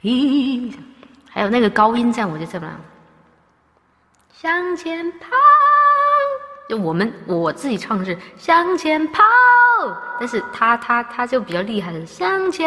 咦，还有那个高音这样我就这么向前跑，就我自己唱的是向前跑，但是他就比较厉害的向前。